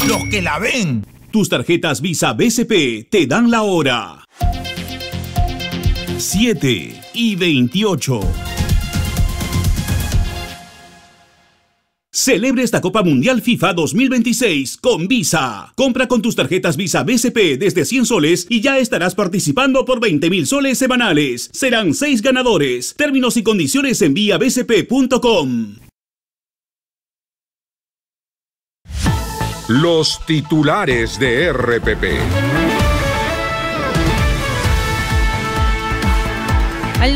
los que la ven. Tus tarjetas Visa BCP te dan la hora. 7:28. Celebre esta Copa Mundial FIFA 2026 con Visa. Compra con tus tarjetas Visa BCP desde 100 soles y ya estarás participando por 20.000 soles semanales. Serán 6 ganadores. Términos y condiciones en viabcp.com. Los titulares de RPP. Al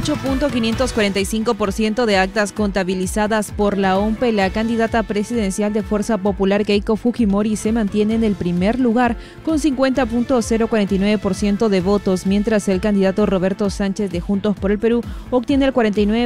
98.545% de actas contabilizadas por la OMPE, la candidata presidencial de Fuerza Popular Keiko Fujimori se mantiene en el primer lugar con 50.049% de votos, mientras el candidato Roberto Sánchez de Juntos por el Perú obtiene el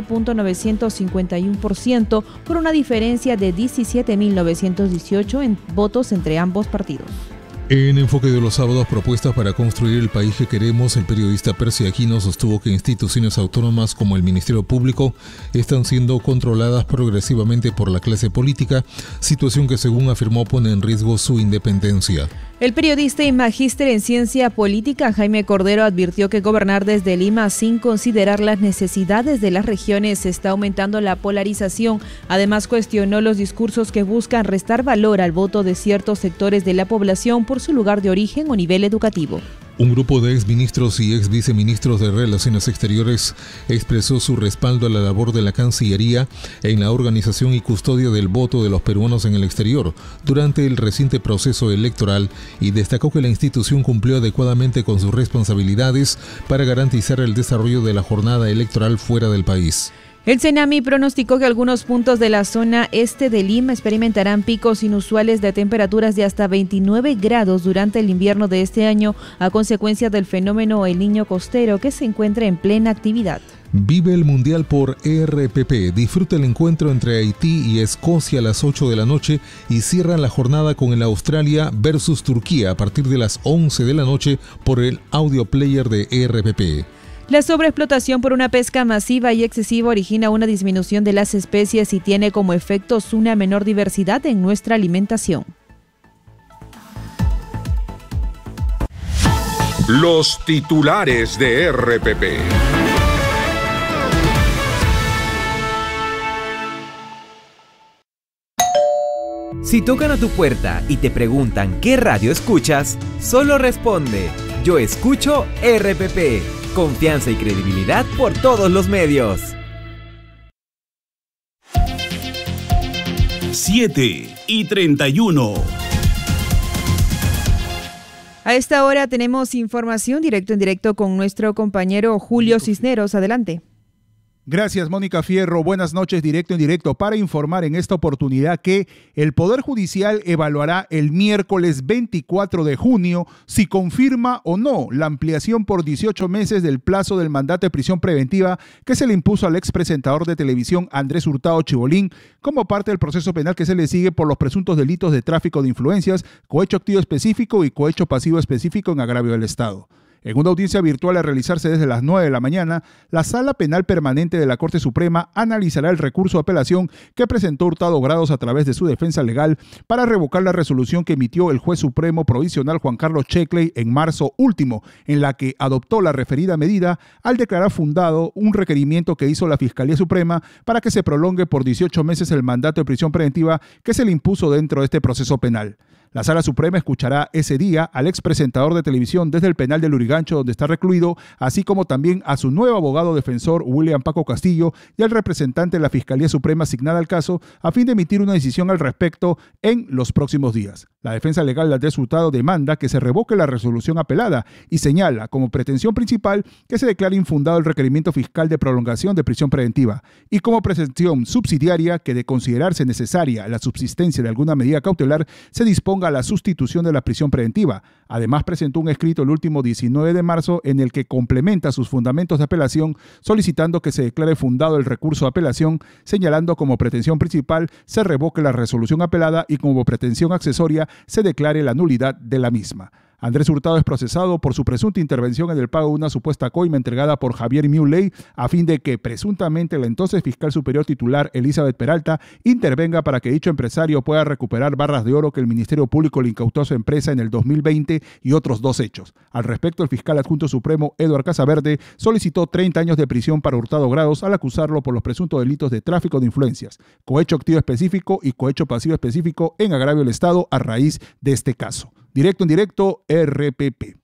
49.951% por una diferencia de 17.918 en votos entre ambos partidos. En Enfoque de los Sábados, propuestas para construir el país que queremos, el periodista Percy Aquino sostuvo que instituciones autónomas como el Ministerio Público están siendo controladas progresivamente por la clase política, situación que, según afirmó, pone en riesgo su independencia. El periodista y magíster en ciencia política Jaime Cordero advirtió que gobernar desde Lima sin considerar las necesidades de las regiones está aumentando la polarización. Además, cuestionó los discursos que buscan restar valor al voto de ciertos sectores de la población por su lugar de origen o nivel educativo. Un grupo de exministros y exviceministros de Relaciones Exteriores expresó su respaldo a la labor de la Cancillería en la organización y custodia del voto de los peruanos en el exterior durante el reciente proceso electoral y destacó que la institución cumplió adecuadamente con sus responsabilidades para garantizar el desarrollo de la jornada electoral fuera del país. El CENAMI pronosticó que algunos puntos de la zona este de Lima experimentarán picos inusuales de temperaturas de hasta 29 grados durante el invierno de este año a consecuencia del fenómeno El Niño costero que se encuentra en plena actividad. Vive el Mundial por RPP. Disfruta el encuentro entre Haití y Escocia a las 8 de la noche y cierra la jornada con el Australia versus Turquía a partir de las 11 de la noche por el audio player de RPP. La sobreexplotación por una pesca masiva y excesiva origina una disminución de las especies y tiene como efectos una menor diversidad en nuestra alimentación. Los titulares de RPP. Si tocan a tu puerta y te preguntan qué radio escuchas, solo responde: yo escucho RPP. Confianza y credibilidad por todos los medios. 7:31. A esta hora tenemos información en directo con nuestro compañero Julio Cisneros. Adelante. Gracias, Mónica Fierro. Buenas noches, directo en directo, para informar en esta oportunidad que el Poder Judicial evaluará el miércoles 24 de junio si confirma o no la ampliación por 18 meses del plazo del mandato de prisión preventiva que se le impuso al expresentador de televisión Andrés Hurtado Chibolín como parte del proceso penal que se le sigue por los presuntos delitos de tráfico de influencias, cohecho activo específico y cohecho pasivo específico en agravio del Estado. En una audiencia virtual a realizarse desde las 9 de la mañana, la Sala Penal Permanente de la Corte Suprema analizará el recurso de apelación que presentó Hurtado Grados a través de su defensa legal para revocar la resolución que emitió el juez supremo provisional Juan Carlos Checley en marzo último, en la que adoptó la referida medida al declarar fundado un requerimiento que hizo la Fiscalía Suprema para que se prolongue por 18 meses el mandato de prisión preventiva que se le impuso dentro de este proceso penal. La Sala Suprema escuchará ese día al expresentador de televisión desde el penal de Lurigancho, donde está recluido, así como también a su nuevo abogado defensor, William Paco Castillo, y al representante de la Fiscalía Suprema asignada al caso, a fin de emitir una decisión al respecto en los próximos días. La defensa legal de Andrés Hurtado demanda que se revoque la resolución apelada y señala como pretensión principal que se declare infundado el requerimiento fiscal de prolongación de prisión preventiva y como pretensión subsidiaria que, de considerarse necesaria la subsistencia de alguna medida cautelar, se disponga a la sustitución de la prisión preventiva. Además, presentó un escrito el último 19 de marzo en el que complementa sus fundamentos de apelación, solicitando que se declare fundado el recurso de apelación, señalando como pretensión principal se revoque la resolución apelada y como pretensión accesoria se declare la nulidad de la misma. Andrés Hurtado es procesado por su presunta intervención en el pago de una supuesta coima entregada por Javier Muley a fin de que presuntamente la entonces fiscal superior titular Elizabeth Peralta intervenga para que dicho empresario pueda recuperar barras de oro que el Ministerio Público le incautó a su empresa en el 2020 y otros 2 hechos. Al respecto, el fiscal adjunto supremo Eduard Casaverde solicitó 30 años de prisión para Hurtado Grados al acusarlo por los presuntos delitos de tráfico de influencias, cohecho activo específico y cohecho pasivo específico en agravio del Estado a raíz de este caso. Directo en directo, RPP.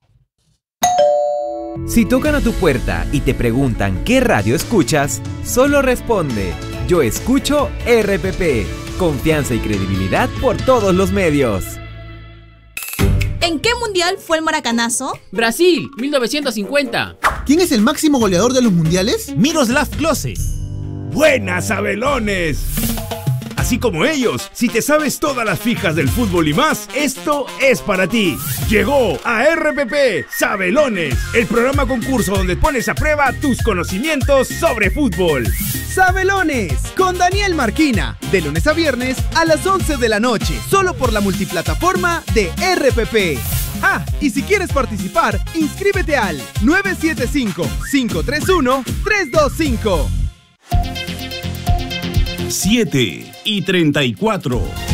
Si tocan a tu puerta y te preguntan qué radio escuchas, solo responde: yo escucho RPP. Confianza y credibilidad por todos los medios. ¿En qué mundial fue el maracanazo? Brasil, 1950. ¿Quién es el máximo goleador de los mundiales? Miroslav Klose. ¡Buenas, Sabelones! Así como ellos, si te sabes todas las fijas del fútbol y más, esto es para ti. Llegó a RPP Sabelones, el programa concurso donde pones a prueba tus conocimientos sobre fútbol. Sabelones, con Daniel Marquina, de lunes a viernes a las 11 de la noche, solo por la multiplataforma de RPP. Ah, y si quieres participar, inscríbete al 975-531-325. 7:34.